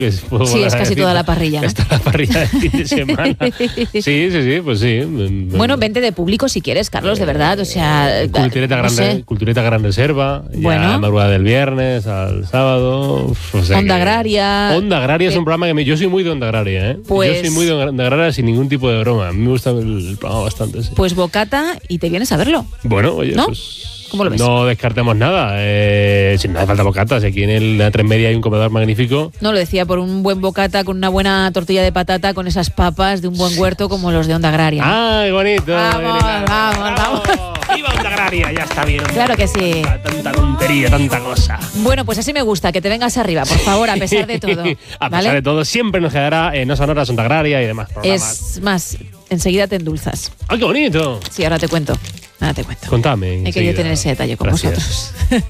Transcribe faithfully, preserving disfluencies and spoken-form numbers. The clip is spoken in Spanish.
Que sí, es casi decir, toda la parrilla. ¿No? Está la parrilla de fin de semana. Sí, sí, sí, pues sí. Bueno, vente de público si quieres, Carlos, de verdad. O sea, Cultureta, no gran, sé. Cultureta Gran Reserva. Bueno. Ya la madrugada del viernes al sábado. O sea Onda que, Agraria. Onda Agraria es un programa que me, yo soy muy de Onda Agraria, ¿eh? Pues, yo soy muy de Onda Agraria sin ningún tipo de broma. A mí me gusta el, el programa bastante. Sí. Pues bocata y te vienes a verlo. Bueno, oye, ¿no? pues. ¿Cómo lo ves? No descartemos nada. Eh, si no hace falta bocatas. Aquí en el, la tres media hay un comedor magnífico. No, lo decía por un buen bocata con una buena tortilla de patata, con esas papas de un buen huerto como los de Onda Agraria. ¡Ay, bonito! Vamos, vamos, vamos. ¡Viva Onda Agraria! Ya está bien. Claro que sí. Tanta tontería, tanta cosa. Bueno, pues así me gusta, que te vengas arriba, por favor, a pesar de todo. A ¿vale? pesar de todo, siempre nos quedará en No Sonoras, Onda Agraria y demás programas. Es más, enseguida te endulzas. ¡Ay, qué bonito! Sí, ahora te cuento. Ahora te cuento. Contame. He querido tener ese detalle con Gracias. vosotros.